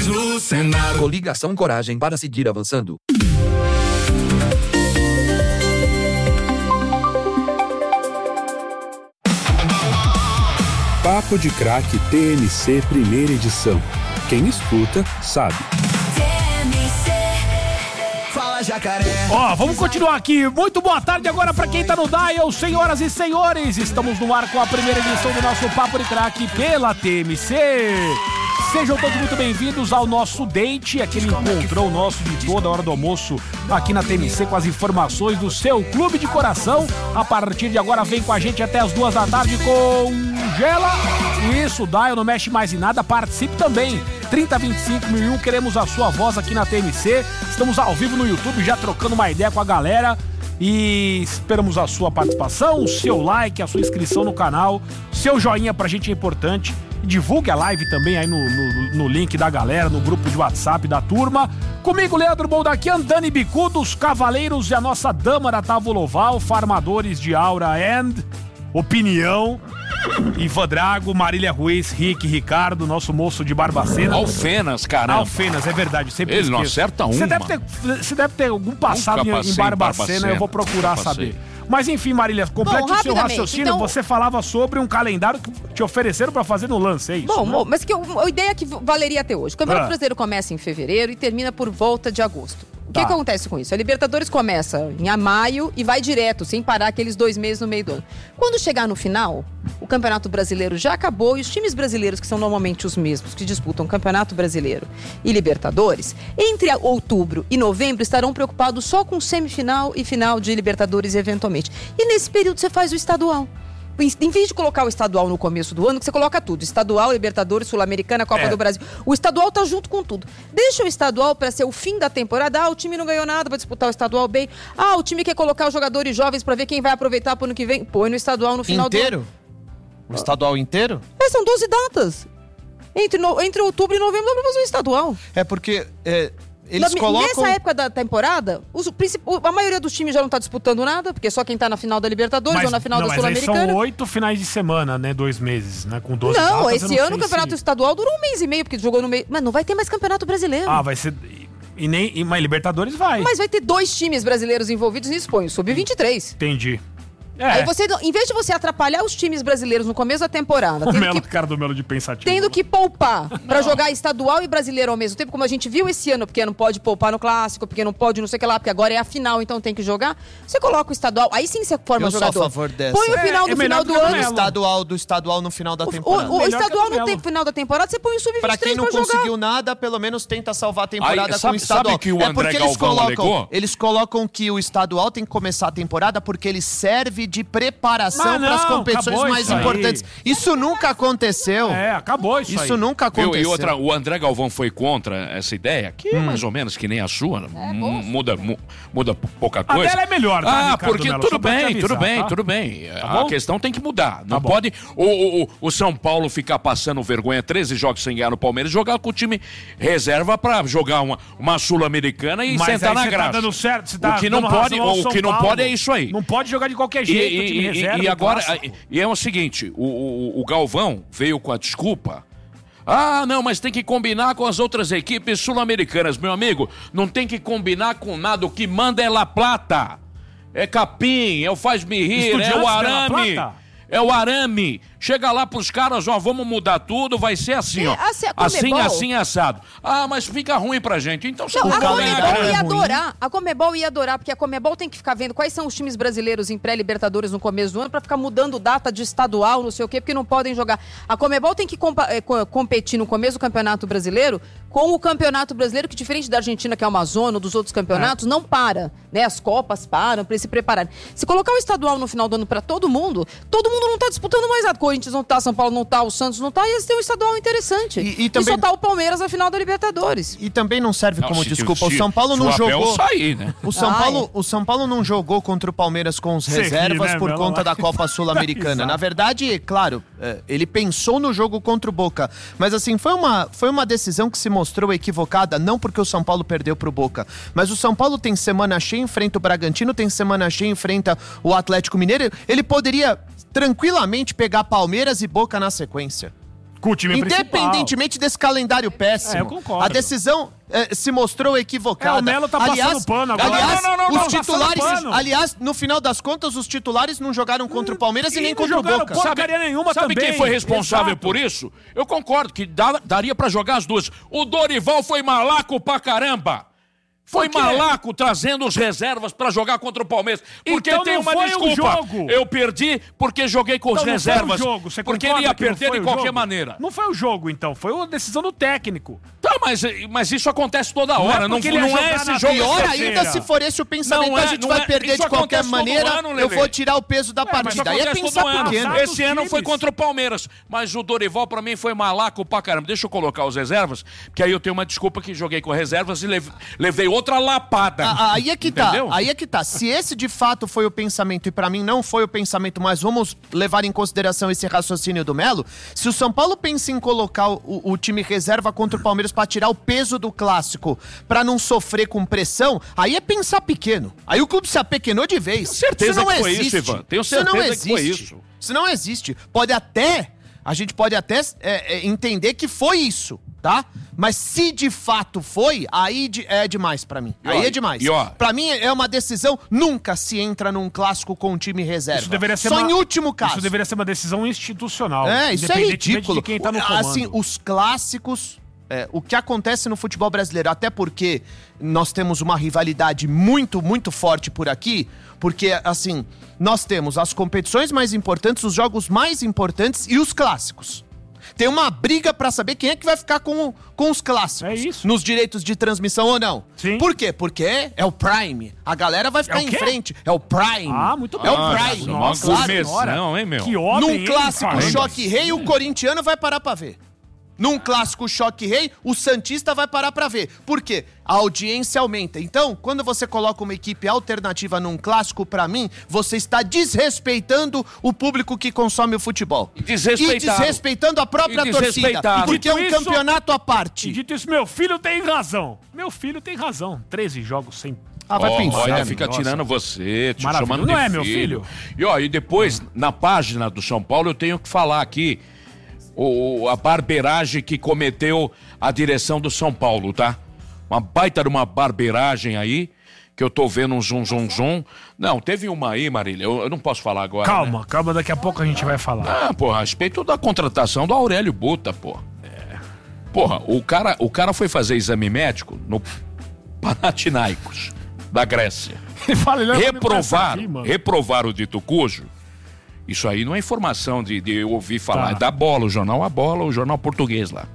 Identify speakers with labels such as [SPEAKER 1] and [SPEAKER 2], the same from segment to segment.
[SPEAKER 1] Luz no cenário.
[SPEAKER 2] Coligação Coragem para seguir avançando.
[SPEAKER 3] Papo de Craque TMC primeira edição. Quem escuta, sabe.
[SPEAKER 4] Vamos continuar aqui. Muito boa tarde agora pra quem tá no dial, senhoras e senhores. Estamos no ar com a primeira edição do nosso Papo de Craque pela TMC. Sejam todos muito bem-vindos ao nosso date, aquele encontrão nosso de toda hora do almoço aqui na TMC com as informações do seu clube de coração. A partir de agora vem com a gente até as 2 da tarde com Gela. Isso, dial, não mexe mais em nada, participe também. 3025.001, queremos a sua voz aqui na TMC. Estamos ao vivo no YouTube, já trocando uma ideia com a galera. E esperamos a sua participação, o seu like, a sua inscrição no canal. Seu joinha pra gente é importante. Divulgue a live também aí no link da galera, no grupo de WhatsApp da turma. Comigo, Leandro Boldaquian, Dani Bicudo, os cavaleiros e a nossa dama da Távola Oval, farmadores de aura and opinião. Ivan Drago, Marília Ruiz, Ricardo, nosso moço de Barbacena.
[SPEAKER 5] Alfenas, caramba.
[SPEAKER 4] Alfenas, é verdade. Sempre
[SPEAKER 5] ele não acerta uma.
[SPEAKER 4] Você deve ter algum passado em Barbacena, eu vou procurar saber. Mas enfim, Marília, complete o seu raciocínio. Então, você falava sobre um calendário que te ofereceram pra fazer no lance, é isso?
[SPEAKER 6] Bom, mas a ideia é que valeria até hoje. O Campeonato Brasileiro começa em fevereiro e termina por volta de agosto. O que acontece com isso? A Libertadores começa em maio e vai direto, sem parar aqueles 2 meses no meio do ano. Quando chegar no final, o Campeonato Brasileiro já acabou e os times brasileiros, que são normalmente os mesmos que disputam Campeonato Brasileiro e Libertadores, entre outubro e novembro estarão preocupados só com semifinal e final de Libertadores eventualmente. E nesse período você faz o estadual. Em vez de colocar o estadual no começo do ano, que você coloca tudo. Estadual, Libertadores, Sul-Americana, Copa do Brasil. O estadual tá junto com tudo. Deixa o estadual para ser o fim da temporada. O time não ganhou nada, vai disputar o estadual bem. O time quer colocar os jogadores jovens para ver quem vai aproveitar pro ano que vem. Põe no estadual no final do ano.
[SPEAKER 7] O estadual inteiro?
[SPEAKER 6] São 12 datas. Entre outubro e novembro dá pra fazer o estadual.
[SPEAKER 7] É porque... Eles colocam...
[SPEAKER 6] Nessa época da temporada, a maioria dos times já não tá disputando nada, porque só quem tá na final da Libertadores ou na final da Sul-Americana.
[SPEAKER 4] São 8 finais de semana, né? 2 meses, né? Com 12 datas.
[SPEAKER 6] Não, esse ano o campeonato estadual durou 1 mês e meio, porque jogou no meio. Mas não vai ter mais campeonato brasileiro.
[SPEAKER 4] Vai ser... Mas Libertadores vai.
[SPEAKER 6] Mas vai ter 2 times brasileiros envolvidos nisso, põe o Sub-23.
[SPEAKER 4] Entendi.
[SPEAKER 6] Aí você, em vez de você atrapalhar os times brasileiros no começo da temporada,
[SPEAKER 4] cara do Melo de pensativo.
[SPEAKER 6] Tendo que poupar pra jogar estadual e brasileiro ao mesmo tempo, como a gente viu esse ano, porque não pode poupar no clássico, porque não pode não sei o que lá, porque agora é a final, então tem que jogar. Você coloca o estadual, aí sim você forma o jogador.
[SPEAKER 7] Eu sou a favor dessa.
[SPEAKER 6] Põe o final do final do ano.
[SPEAKER 7] Do estadual no final da temporada.
[SPEAKER 6] O estadual no final da temporada, você põe o Sub-23
[SPEAKER 7] pra quem não conseguiu nada, pelo menos tenta salvar a temporada com o estadual.
[SPEAKER 5] Sabe que o André Galvão alegou?
[SPEAKER 7] Eles colocam que o estadual tem que começar a temporada porque ele serve de preparação para as competições mais importantes. Isso nunca aconteceu.
[SPEAKER 4] Acabou isso aí.
[SPEAKER 7] Isso nunca aconteceu.
[SPEAKER 5] E outra, o André Galvão foi contra essa ideia, que é mais ou menos que nem a sua. Muda pouca coisa.
[SPEAKER 4] A dela é melhor, tá,
[SPEAKER 5] porque
[SPEAKER 4] Melo,
[SPEAKER 5] tudo bem.
[SPEAKER 4] Tá
[SPEAKER 5] A questão tem que mudar. Não pode o São Paulo ficar passando vergonha, 13 jogos sem ganhar no Palmeiras, jogar com o time reserva pra jogar uma Sul-Americana e sentar na graça.
[SPEAKER 4] Tá dando certo,
[SPEAKER 5] o que não pode é isso aí.
[SPEAKER 4] Não pode jogar de qualquer jeito o time reserva.
[SPEAKER 5] E agora, é o seguinte, o Galvão veio com a desculpa. Não, mas tem que combinar com as outras equipes sul-americanas. Meu amigo, não tem que combinar com nada. O que manda é La Plata. É Capim, é o Faz-me Rir, é o Arame. É o arame. Chega lá pros caras, vamos mudar tudo, vai ser assim, assim, assado. Mas fica ruim pra gente. Então,
[SPEAKER 6] a Conmebol ia adorar, porque a Conmebol tem que ficar vendo quais são os times brasileiros em pré-Libertadores no começo do ano pra ficar mudando data de estadual, não sei o quê, porque não podem jogar. A Conmebol tem que competir no começo do Campeonato Brasileiro com o Campeonato Brasileiro, que diferente da Argentina, que é uma zona, ou dos outros campeonatos, não para, né? As Copas param pra eles se prepararem. Se colocar o estadual no final do ano pra todo mundo não tá disputando mais nada. Corinthians não tá, São Paulo não tá, o Santos não tá, e esse tem um estadual interessante. E também... só tá o Palmeiras na final da Libertadores.
[SPEAKER 7] E também não serve como desculpa. O São Paulo não jogou.
[SPEAKER 5] Sair, né?
[SPEAKER 7] O São Paulo não jogou contra o Palmeiras com os reservas por conta da Copa Sul-Americana. Na verdade, claro, ele pensou no jogo contra o Boca. Mas assim, foi uma decisão que se mostrou equivocada, não porque o São Paulo perdeu pro Boca. Mas o São Paulo tem semana cheia, enfrenta o Bragantino, tem semana cheia, enfrenta o Atlético Mineiro. Ele poderia tranquilamente pegar Palmeiras e Boca na sequência.
[SPEAKER 4] Com o time
[SPEAKER 7] independentemente desse calendário péssimo.
[SPEAKER 4] Eu concordo.
[SPEAKER 7] A decisão se mostrou equivocada.
[SPEAKER 4] O Melo tá passando pano agora.
[SPEAKER 7] Os titulares, aliás, no final das contas, os titulares não jogaram contra o Palmeiras e nem contra o Boca.
[SPEAKER 5] Sabe quem foi responsável por isso? Eu concordo que daria pra jogar as duas. O Dorival foi malaco pra caramba. Foi malaco trazendo os reservas pra jogar contra o Palmeiras. Porque
[SPEAKER 4] então
[SPEAKER 5] tem uma desculpa. Eu perdi porque joguei com os reservas. Porque ele ia perder de qualquer maneira.
[SPEAKER 4] Não foi o jogo, então. Foi a decisão do técnico.
[SPEAKER 5] Tá, mas isso acontece toda hora. Não é esse jogo.
[SPEAKER 7] Pior ainda se for esse o pensamento. A gente vai perder de qualquer maneira. Eu vou tirar o peso da partida. Aí é pensar pequeno.
[SPEAKER 5] Esse ano foi contra o Palmeiras. Mas o Dorival, pra mim, foi malaco pra caramba. Deixa eu colocar os reservas, que aí eu tenho uma desculpa que joguei com reservas e levei outra lapada.
[SPEAKER 7] Aí é que tá. Aí é que tá. Se esse de fato foi o pensamento, e pra mim não foi o pensamento, mas vamos levar em consideração esse raciocínio do Melo, se o São Paulo pensa em colocar o time reserva contra o Palmeiras pra tirar o peso do clássico, pra não sofrer com pressão, aí é pensar pequeno. Aí o clube se apequenou de vez.
[SPEAKER 5] Tenho certeza que foi isso, Ivan. Tenho certeza que foi isso.
[SPEAKER 7] Isso não existe. A gente pode até entender que foi isso, tá? Mas se de fato foi, aí é demais pra mim. Aí é demais. Pra mim é uma decisão, nunca se entra num clássico com um time reserva.
[SPEAKER 4] Isso deveria ser
[SPEAKER 7] em último caso.
[SPEAKER 4] Isso deveria ser uma decisão institucional.
[SPEAKER 7] Isso é ridículo.
[SPEAKER 4] De quem tá no comando.
[SPEAKER 7] Assim, os clássicos... o que acontece no futebol brasileiro, até porque nós temos uma rivalidade muito, muito forte por aqui, porque, assim, nós temos as competições mais importantes, os jogos mais importantes e os clássicos. Tem uma briga pra saber quem é que vai ficar com os clássicos.
[SPEAKER 4] É isso.
[SPEAKER 7] Nos direitos de transmissão ou não.
[SPEAKER 4] Sim.
[SPEAKER 7] Por quê? Porque é o Prime. A galera vai ficar em frente. É o Prime.
[SPEAKER 4] Muito bem.
[SPEAKER 7] É o Prime.
[SPEAKER 5] Nossa, gourmetzão, hein, meu?
[SPEAKER 4] Que homem,
[SPEAKER 7] num clássico Choque Rei, o corintiano vai parar pra ver. Num clássico Choque Rei, o santista vai parar pra ver. Por quê? A audiência aumenta. Então, quando você coloca uma equipe alternativa num clássico, pra mim, você está desrespeitando o público que consome o futebol.
[SPEAKER 5] E desrespeitando
[SPEAKER 7] a própria torcida. Porque é um campeonato à parte.
[SPEAKER 4] E dito isso, meu filho tem razão. 13 jogos sem...
[SPEAKER 7] vai pensar.
[SPEAKER 5] Olha, fica tirando você, te chamando de
[SPEAKER 4] não é, meu filho?
[SPEAKER 5] E depois, na página do São Paulo, eu tenho que falar aqui a barbeiragem que cometeu a direção do São Paulo, tá? Uma baita de uma barbeiragem aí, que eu tô vendo um zum. Não, teve uma aí, Marília, eu não posso falar agora.
[SPEAKER 4] Calma, daqui a pouco a gente vai falar.
[SPEAKER 5] A respeito da contratação do Aurélio Buta, pô. Porra, o cara foi fazer exame médico no Panathinaikos, da Grécia. Reprovaram o dito cujo. Isso aí não é informação de eu ouvir falar, é da Bola, o jornal português lá.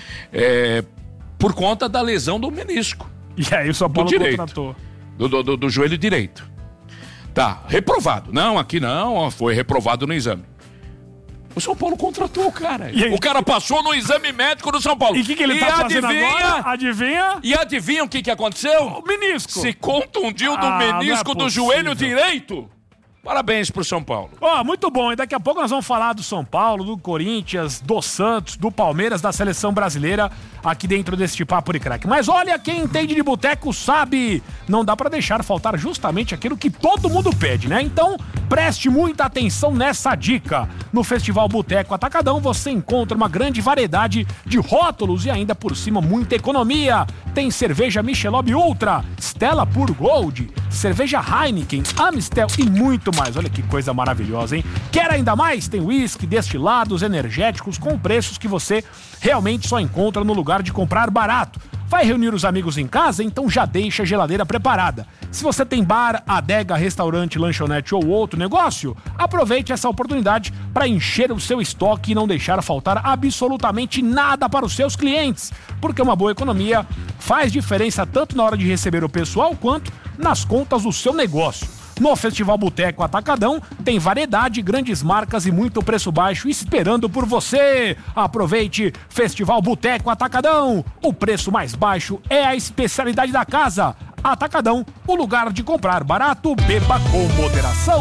[SPEAKER 5] Por conta da lesão do menisco.
[SPEAKER 4] E aí o São Paulo contratou.
[SPEAKER 5] Do joelho direito. Tá, reprovado. Não, aqui não, foi reprovado no exame. O São Paulo contratou o cara. O cara passou no exame médico do São Paulo.
[SPEAKER 4] E o que ele tá fazendo agora? Adivinha?
[SPEAKER 5] E adivinha o que aconteceu?
[SPEAKER 4] O menisco.
[SPEAKER 5] Se contundiu do menisco do joelho direito. Parabéns pro São Paulo.
[SPEAKER 4] Muito bom. E daqui a pouco nós vamos falar do São Paulo, do Corinthians, do Santos, do Palmeiras, da seleção brasileira, aqui dentro deste Papo de Craque. Mas olha, quem entende de boteco sabe, não dá pra deixar faltar justamente aquilo que todo mundo pede, né? Então, preste muita atenção nessa dica. No Festival Boteco Atacadão, você encontra uma grande variedade de rótulos e ainda por cima muita economia. Tem cerveja Michelob Ultra, Stella Pure Gold, cerveja Heineken, Amstel e muito mais. Olha que coisa maravilhosa, hein? Quer ainda mais? Tem whisky, destilados, energéticos com preços que você realmente só encontra no lugar de comprar barato. Vai reunir os amigos em casa? Então já deixa a geladeira preparada. Se você tem bar, adega, restaurante, lanchonete ou outro negócio, aproveite essa oportunidade para encher o seu estoque e não deixar faltar absolutamente nada para os seus clientes, porque uma boa economia faz diferença tanto na hora de receber o pessoal quanto nas contas do seu negócio. No Festival Boteco Atacadão tem variedade, grandes marcas e muito preço baixo esperando por você. Aproveite Festival Boteco Atacadão. O preço mais baixo é a especialidade da casa. Atacadão, o lugar de comprar barato, beba com moderação.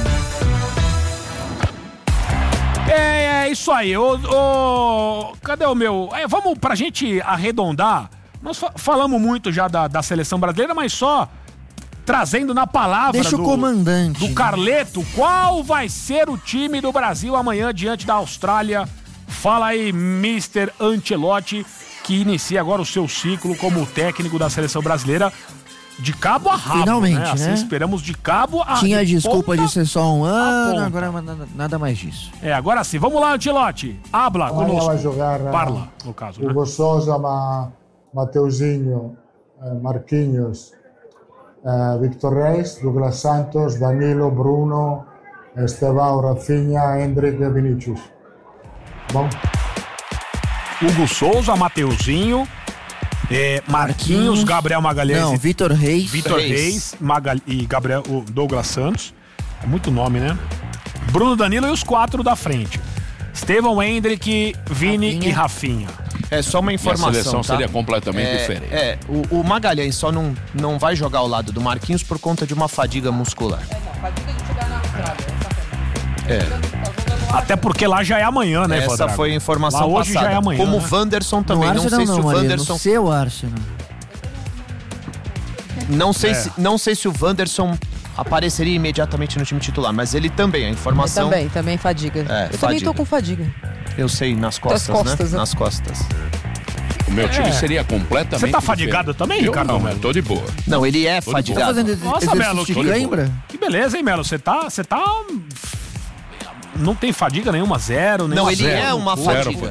[SPEAKER 4] É isso aí. Cadê o meu? Vamos pra gente arredondar. Nós falamos muito já da seleção brasileira, mas só trazendo na palavra do Carleto, qual vai ser o time do Brasil amanhã diante da Austrália Fala aí, Mr. Ancelotti, que inicia agora o seu ciclo como técnico da seleção brasileira de cabo a rabo.
[SPEAKER 1] Finalmente,
[SPEAKER 4] né? Assim, esperamos de cabo a
[SPEAKER 1] Tinha a desculpa de ser só um ano,
[SPEAKER 4] ponta.
[SPEAKER 1] agora nada mais disso.
[SPEAKER 4] Agora sim. Vamos lá, Ancelotti. Habla conosco.
[SPEAKER 8] Vai jogar
[SPEAKER 4] Parla, no caso. Né?
[SPEAKER 8] Hugo Sousa, Mateuzinho, Marquinhos, Victor Reis, Douglas Santos, Danilo, Bruno, Estevão, Rafinha, Hendrick e Vinícius. Bom?
[SPEAKER 4] Hugo Sousa, Mateuzinho, Marquinhos, Gabriel Magalhães.
[SPEAKER 1] Não, Vitor Reis.
[SPEAKER 4] Vitor Reis e Gabriel, o Douglas Santos. É muito nome, né? Bruno, Danilo e os 4 da frente. Estevão, Hendrick, Vini e Rafinha.
[SPEAKER 7] É só uma informação.
[SPEAKER 5] A seleção
[SPEAKER 7] tá?
[SPEAKER 5] seria completamente diferente.
[SPEAKER 7] O Magalhães só não vai jogar ao lado do Marquinhos por conta de uma fadiga muscular.
[SPEAKER 6] Fadiga de chegar na Austrália.
[SPEAKER 4] Até porque lá já é amanhã, né,
[SPEAKER 7] Essa
[SPEAKER 4] Vadrago?
[SPEAKER 7] foi a informação
[SPEAKER 4] lá hoje
[SPEAKER 7] passada.
[SPEAKER 4] Já é amanhã,
[SPEAKER 7] como o
[SPEAKER 4] né?
[SPEAKER 7] Wanderson também.
[SPEAKER 1] No
[SPEAKER 7] Não sei
[SPEAKER 1] Arsenal
[SPEAKER 7] se o
[SPEAKER 1] Maria,
[SPEAKER 7] Wanderson.
[SPEAKER 1] no seu Arsenal.
[SPEAKER 7] Não sei se o Wanderson apareceria imediatamente no time titular, mas ele também, a informação.
[SPEAKER 6] Também fadiga. Eu também tô com fadiga.
[SPEAKER 7] Eu sei, nas costas, né? Nas costas.
[SPEAKER 5] O meu time seria completamente
[SPEAKER 4] Você tá fadigado também, Ricardo
[SPEAKER 5] Não,
[SPEAKER 4] Melo?
[SPEAKER 5] tô de boa.
[SPEAKER 7] Não, ele é
[SPEAKER 1] Tá
[SPEAKER 7] fadigado.
[SPEAKER 1] fazendo
[SPEAKER 4] Nossa, Melo,
[SPEAKER 1] exercício de cãibra?
[SPEAKER 4] Que beleza, hein, Melo? Você tá... Não tem fadiga nenhuma, zero,
[SPEAKER 7] Não, ele
[SPEAKER 4] zero,
[SPEAKER 7] é uma fadiga.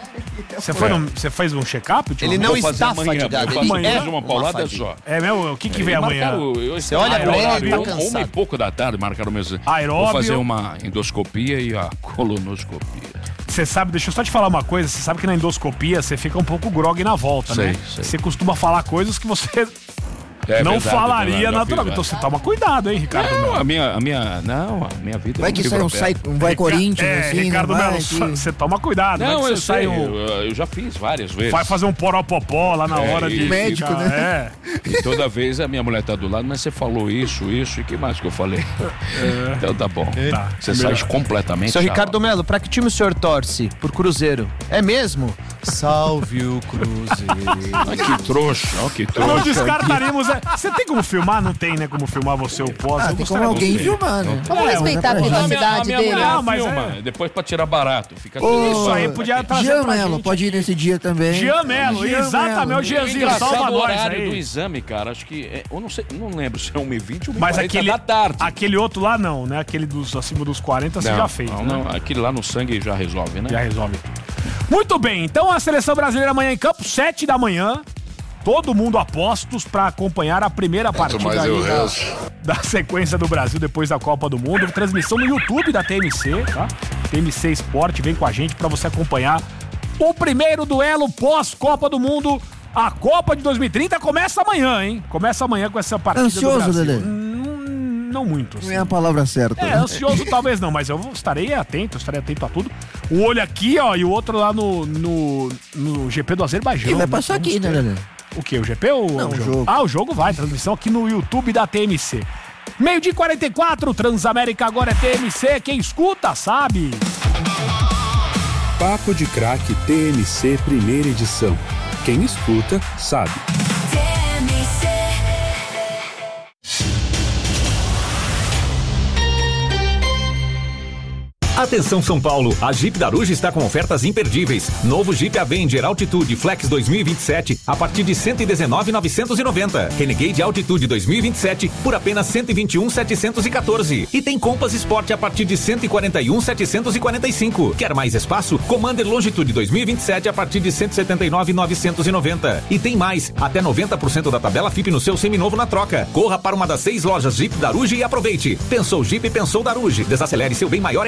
[SPEAKER 4] Você fez um check-up?
[SPEAKER 7] Ele não
[SPEAKER 5] Vou fazer
[SPEAKER 7] está
[SPEAKER 5] amanhã,
[SPEAKER 7] fadigado,
[SPEAKER 5] vou
[SPEAKER 7] ele
[SPEAKER 5] fazer
[SPEAKER 7] é
[SPEAKER 5] uma paulada
[SPEAKER 7] fadiga.
[SPEAKER 5] só.
[SPEAKER 4] É meu? O que vem amanhã?
[SPEAKER 7] Você olha pra ele, ele tá cansado.
[SPEAKER 5] 1h pouco da tarde, marcaram mesmo.
[SPEAKER 4] Aeróbio.
[SPEAKER 5] Vou fazer uma endoscopia e a colonoscopia.
[SPEAKER 4] Você sabe, deixa eu só te falar uma coisa, você sabe que na endoscopia você fica um pouco grog na volta, né?
[SPEAKER 5] Sei.
[SPEAKER 4] Você costuma falar coisas que você não
[SPEAKER 5] verdade,
[SPEAKER 4] falaria
[SPEAKER 5] já
[SPEAKER 4] naturalmente. Então
[SPEAKER 5] fiz,
[SPEAKER 4] você toma cuidado, hein, Ricardo?
[SPEAKER 5] Não,
[SPEAKER 4] Melo?
[SPEAKER 5] a minha vida
[SPEAKER 1] Vai
[SPEAKER 5] é
[SPEAKER 1] que vai Corinthians, assim,
[SPEAKER 4] Ricardo
[SPEAKER 1] não vai,
[SPEAKER 4] Melo,
[SPEAKER 1] que-
[SPEAKER 4] você toma cuidado.
[SPEAKER 5] Não,
[SPEAKER 4] vai que
[SPEAKER 5] eu
[SPEAKER 4] você sai
[SPEAKER 5] sei, eu já fiz várias vezes.
[SPEAKER 4] vai fazer um poropopó lá na hora de...
[SPEAKER 1] médico,
[SPEAKER 4] ficar-
[SPEAKER 1] né?
[SPEAKER 5] E toda vez a minha mulher tá do lado, mas você falou isso, e que mais que eu falei? Então tá bom.
[SPEAKER 4] Tá,
[SPEAKER 5] Você
[SPEAKER 4] é
[SPEAKER 5] sai
[SPEAKER 4] melhor.
[SPEAKER 5] completamente.
[SPEAKER 7] Seu
[SPEAKER 5] chato.
[SPEAKER 7] Ricardo Melo, pra que time o senhor torce? Por Cruzeiro. É mesmo? Salve o Cruzeiro.
[SPEAKER 5] Olha que trouxa, olha que
[SPEAKER 4] Não
[SPEAKER 5] trouxa.
[SPEAKER 4] descartaríamos... Você tem como filmar? Não tem, né? Como filmar você o pós. Eu
[SPEAKER 1] Tem como
[SPEAKER 4] gostaria-
[SPEAKER 1] alguém filmar, né?
[SPEAKER 6] Vamos respeitar a
[SPEAKER 1] pra gente.
[SPEAKER 6] privacidade
[SPEAKER 5] minha
[SPEAKER 6] dele.
[SPEAKER 5] mulher
[SPEAKER 4] Não, mas
[SPEAKER 5] filma, depois pra tirar barato. Fica
[SPEAKER 4] Isso aí podia trazer
[SPEAKER 1] Jean
[SPEAKER 4] pra
[SPEAKER 1] Melo,
[SPEAKER 4] gente.
[SPEAKER 1] pode ir nesse dia também.
[SPEAKER 4] Jean Melo,
[SPEAKER 1] Jean
[SPEAKER 4] exatamente,
[SPEAKER 1] Melo.
[SPEAKER 4] o Jeanzinho,
[SPEAKER 5] Engraçado
[SPEAKER 4] salva
[SPEAKER 5] o
[SPEAKER 4] nós
[SPEAKER 5] horário do
[SPEAKER 4] aí.
[SPEAKER 5] exame, cara. Acho que. Eu não sei, não lembro se é 1h20 ou 1h40
[SPEAKER 4] Mas aquele,
[SPEAKER 5] da tarde.
[SPEAKER 4] aquele outro lá não, né? Aquele dos acima dos 40 você já fez,
[SPEAKER 5] não,
[SPEAKER 4] né?
[SPEAKER 5] não, aquele lá no sangue já resolve, né?
[SPEAKER 4] Já resolve tudo. Muito bem, então a seleção brasileira amanhã em campo, 7 da manhã. Todo mundo a postos para acompanhar a primeira partida aí da sequência do Brasil depois da Copa do Mundo. Transmissão no YouTube da TMC, tá? TMC Sport, vem com a gente para você acompanhar o primeiro duelo pós-Copa do Mundo. A Copa de 2030 começa amanhã, hein? Começa amanhã com essa partida
[SPEAKER 1] Ansioso,
[SPEAKER 4] do Brasil.
[SPEAKER 1] Dedê?
[SPEAKER 4] Não muito, assim.
[SPEAKER 1] Não é a palavra certa.
[SPEAKER 4] Ansioso talvez não, mas eu estarei atento a tudo. Um olho aqui, ó, e o outro lá no GP do Azerbaijão.
[SPEAKER 1] E vai passar aqui, né, Dedê?
[SPEAKER 4] O quê? O GP ou
[SPEAKER 1] Não,
[SPEAKER 4] o
[SPEAKER 1] o
[SPEAKER 4] jogo?
[SPEAKER 1] jogo.
[SPEAKER 4] Ah, o jogo vai. Transmissão aqui no YouTube da TMC. 12h44, Transamérica agora é TMC. Quem escuta, sabe.
[SPEAKER 3] Papo de Craque TMC primeira edição. Quem escuta, sabe.
[SPEAKER 9] Atenção São Paulo, a Jeep Daruge está com ofertas imperdíveis. Novo Jeep Avenger Altitude Flex 2027 a partir de 119.990. Renegade Altitude 2027 por apenas 121.714. E tem Compass Sport a partir de 141.745. Quer mais espaço? Commander Longitude 2027 a partir de 179.990. E tem mais, até 90% da tabela FIP no seu seminovo na troca. Corra para uma das 6 lojas Jeep Daruge e aproveite. Pensou Jeep, pensou Daruge. Desacelere seu bem maior